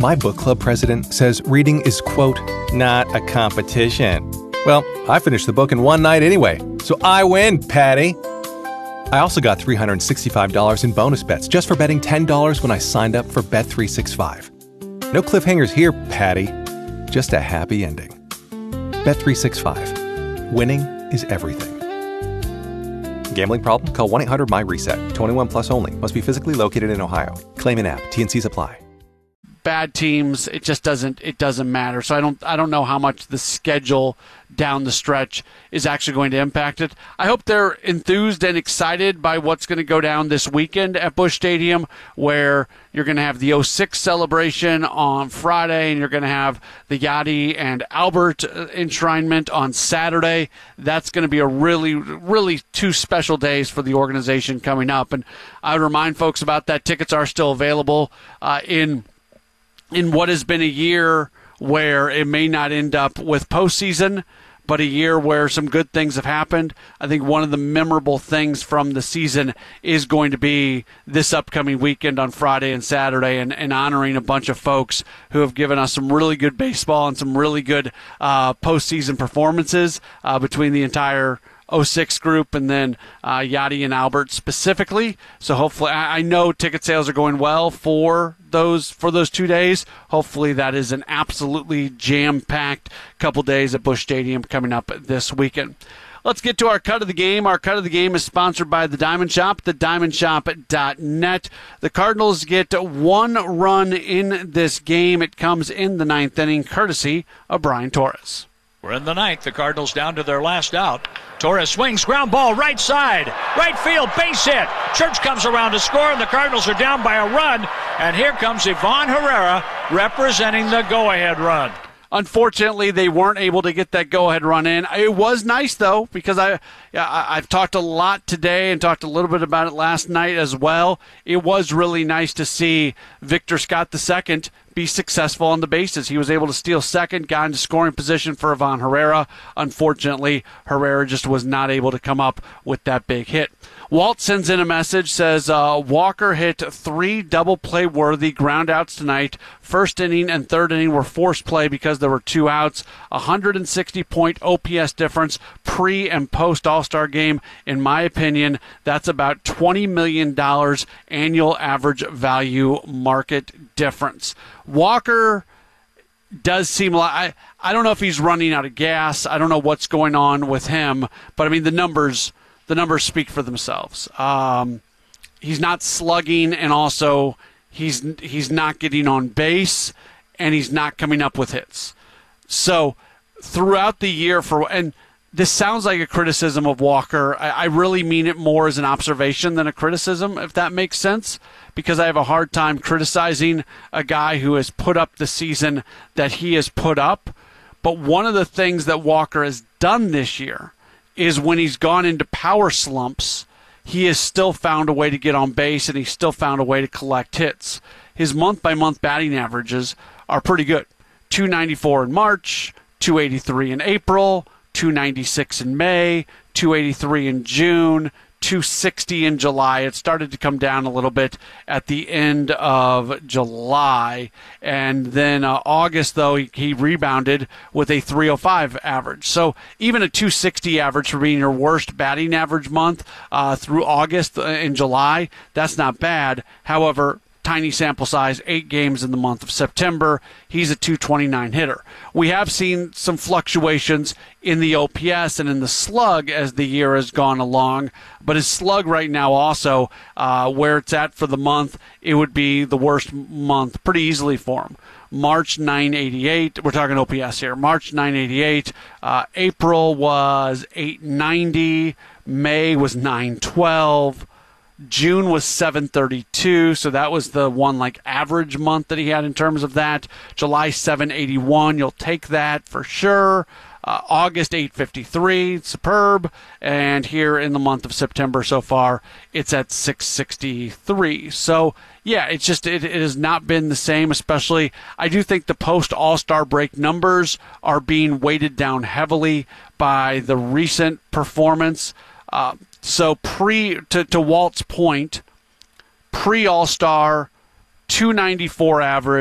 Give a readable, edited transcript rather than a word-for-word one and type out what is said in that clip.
My book club president says reading is, quote, not a competition. Well, I finished the book in one night anyway, so I win, Patty. I also got $365 in bonus bets just for betting $10 when I signed up for Bet365. No cliffhangers here, Patty. Just a happy ending. Bet365. Winning is everything. Gambling problem? Call 1-800-MY-RESET. 21 plus only. Must be physically located in Ohio. Claim in app. T&Cs apply. Bad teams, it just doesn't matter. So I don't know how much the schedule down the stretch is actually going to impact it. I hope they're enthused and excited by what's going to go down this weekend at Busch Stadium, where you're going to have the 06 celebration on Friday, and you're going to have the Yadi and Albert enshrinement on Saturday. That's going to be a really, really two special days for the organization coming up. And I would remind folks about that. Tickets are still available in what has been a year where it may not end up with postseason, but a year where some good things have happened. I think one of the memorable things from the season is going to be this upcoming weekend on Friday and Saturday, and honoring a bunch of folks who have given us some really good baseball and some really good postseason performances between the entire 06 group and then Yadi and Albert specifically. So hopefully, I know ticket sales are going well for those 2 days. Hopefully that is an absolutely jam-packed couple days at Busch Stadium coming up this weekend. Let's get to our cut of the game. Our cut of the game is sponsored by the Diamond Shop, thediamondshop.net. The Cardinals get one run in this game. It comes in the ninth inning, courtesy of Brian Torres. We're in the ninth. The Cardinals down to their last out. Torres swings, ground ball, right side, right field, base hit. Church comes around to score, and the Cardinals are down by a run. And here comes Ivan Herrera representing the go-ahead run. Unfortunately, they weren't able to get that go-ahead run in. It was nice, though, because I've talked a lot today and talked a little bit about it last night as well. It was really nice to see Victor Scott II be successful on the bases. He was able to steal second, got into scoring position for Ivan Herrera. Unfortunately, Herrera just was not able to come up with that big hit. Walt sends in a message, says, Walker hit 3 double play worthy ground outs tonight. First inning and third inning were forced play because there were 2 outs. 160-point OPS difference pre and post All-Star game. In my opinion, that's about $20 million annual average value market difference. Walker does seem like, I don't know if he's running out of gas. I don't know what's going on with him, but I mean, the numbers speak for themselves. He's not slugging, and also he's not getting on base, and he's not coming up with hits. So throughout the year, and this sounds like a criticism of Walker. I really mean it more as an observation than a criticism, if that makes sense, because I have a hard time criticizing a guy who has put up the season that he has put up. But one of the things that Walker has done this year is when he's gone into power slumps, he has still found a way to get on base, and he's still found a way to collect hits. His month-by-month batting averages are pretty good. 294 in March, 283 in April, 296 in May, 283 in June, 260 in July. It started to come down a little bit at the end of July. And then August, though, he rebounded with a 305 average. So even a 260 average for being your worst batting average month through August and July, that's not bad. However, tiny sample size, 8 games in the month of September. He's a 229 hitter. We have seen some fluctuations in the OPS and in the slug as the year has gone along, but his slug right now also, where it's at for the month, it would be the worst month pretty easily for him. March 988, we're talking OPS here, March 988, April was 890, May was 912, June was 732, so that was the one like average month that he had in terms of that. July 781, you'll take that for sure. August 853, superb. And here in the month of September so far, it's at 663. So yeah, it's just it has not been the same. Especially, I do think the post All-Star break numbers are being weighted down heavily by the recent performance. So to Walt's point, pre-All-Star, 294 average.